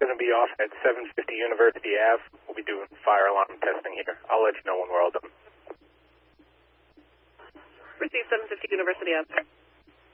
going to be off at 750 University Ave. We'll be doing fire alarm testing here. I'll let you know when we're all done. Receive 750 University Ave.